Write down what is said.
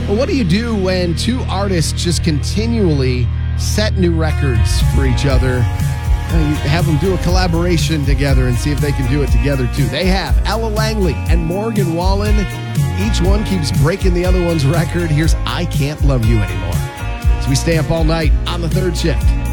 Well, what do you do when two artists just continually set new records for each other? You have them do a collaboration together and see if they can do it together too. They have Ella Langley and Morgan Wallen. Each one keeps breaking the other one's record. Here's I Can't Love You Anymore. So we stay up all night on the third shift.